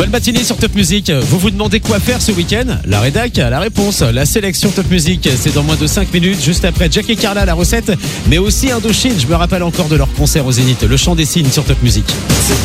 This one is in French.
Bonne matinée sur Top Music. Vous vous demandez quoi faire ce week-end? La rédac a la réponse. La sélection Top Music, c'est dans moins de 5 minutes, juste après Jack et Carla, la recette, mais aussi Indochine. Je me rappelle encore de leur concert au Zénith, le chant des signes sur Top Music.